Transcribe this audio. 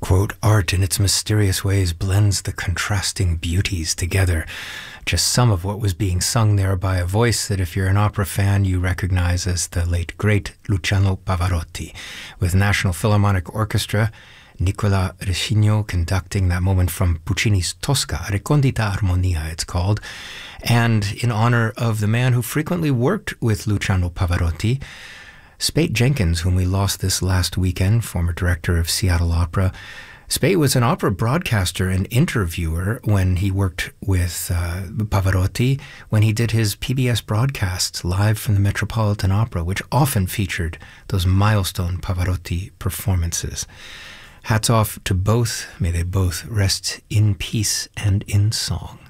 Quote, art in its mysterious ways blends the contrasting beauties together. Just some of what was being sung there by a voice that if you're an opera fan, you recognize as the late, great Luciano Pavarotti, with National Philharmonic Orchestra, Nicola Rescigno conducting that moment from Puccini's Tosca, Recondita Armonia it's called, and in honor of the man who frequently worked with Luciano Pavarotti, Spate Jenkins, whom we lost this last weekend, former director of Seattle Opera. Spate was an opera broadcaster and interviewer when he worked with Pavarotti, when he did his PBS broadcasts live from the Metropolitan Opera, which often featured those milestone Pavarotti performances. Hats off to both. May they both rest in peace and in song.